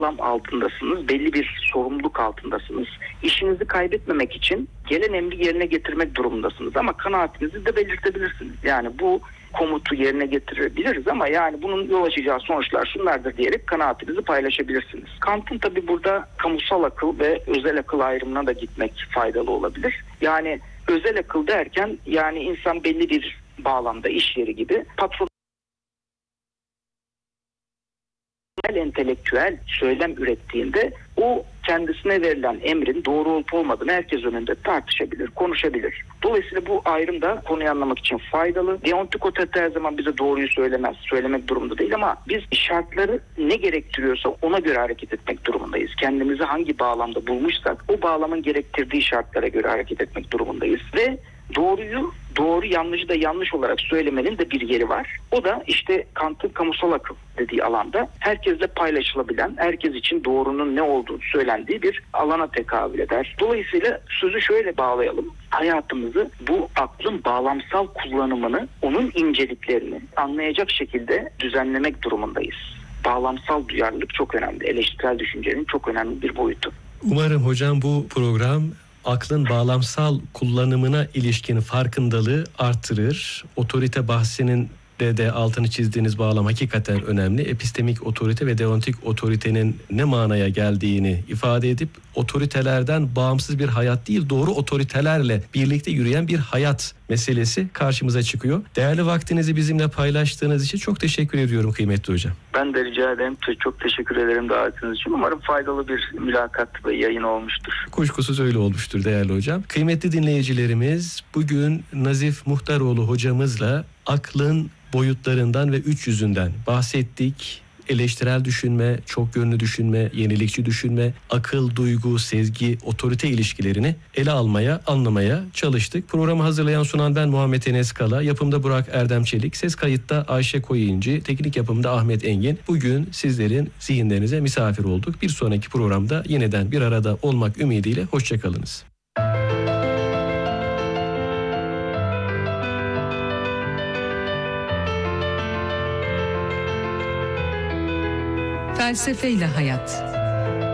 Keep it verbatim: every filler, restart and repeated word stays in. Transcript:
altındasınız, belli bir sorumluluk altındasınız. İşinizi kaybetmemek için gelen emri yerine getirmek durumundasınız ama kanaatinizi de belirtebilirsiniz. Yani bu komutu yerine getirebiliriz ama yani bunun yol açacağı sonuçlar şunlardır diyerek kanaatinizi paylaşabilirsiniz. Kant'ın tabii burada kamusal akıl ve özel akıl ayrımına da gitmek faydalı olabilir. Yani özel akıl derken yani insan belli bir bağlamda iş yeri gibi patron entelektüel söylem ürettiğinde o kendisine verilen emrin doğru olup olmadığını herkes önünde tartışabilir, konuşabilir. Dolayısıyla bu ayrım da konuyu anlamak için faydalı. Deontik otorite her zaman bize doğruyu söylemez, söylemek durumunda değil ama biz şartları ne gerektiriyorsa ona göre hareket etmek durumundayız. Kendimizi hangi bağlamda bulmuşsak o bağlamın gerektirdiği şartlara göre hareket etmek durumundayız ve doğruyu doğru, yanlışı da yanlış olarak söylemenin de bir yeri var. O da işte Kant'ın kamusal akıl dediği alanda herkesle paylaşılabilen, herkes için doğrunun ne olduğu söylendiği bir alana tekabül eder. Dolayısıyla sözü şöyle bağlayalım. Hayatımızı bu aklın bağlamsal kullanımını, onun inceliklerini anlayacak şekilde düzenlemek durumundayız. Bağlamsal duyarlılık çok önemli. Eleştirel düşüncenin çok önemli bir boyutu. Umarım hocam bu program aklın bağlamsal kullanımına ilişkin farkındalığı artırır. Otorite bahsinin de, de altını çizdiğiniz bağlam hakikaten önemli. Epistemik otorite ve deontik otoritenin ne manaya geldiğini ifade edip otoritelerden bağımsız bir hayat değil, doğru otoritelerle birlikte yürüyen bir hayat meselesi karşımıza çıkıyor. Değerli vaktinizi bizimle paylaştığınız için çok teşekkür ediyorum kıymetli hocam. Ben de rica ederim. Çok teşekkür ederim davetiniz için. Umarım faydalı bir mülakat ve yayın olmuştur. Kuşkusuz öyle olmuştur değerli hocam. Kıymetli dinleyicilerimiz, bugün Nazif Muhtaroğlu hocamızla aklın boyutlarından ve üç yüzünden bahsettik. Eleştirel düşünme, çok yönlü düşünme, yenilikçi düşünme, akıl, duygu, sezgi, otorite ilişkilerini ele almaya, anlamaya çalıştık. Programı hazırlayan sunan ben Muhammed Enes Kala, yapımda Burak Erdem Çelik, ses kayıtta Ayşe Koyuncu, teknik yapımda Ahmet Engin. Bugün sizlerin zihinlerinize misafir olduk. Bir sonraki programda yeniden bir arada olmak ümidiyle hoşçakalınız. Felsefeyle Hayat.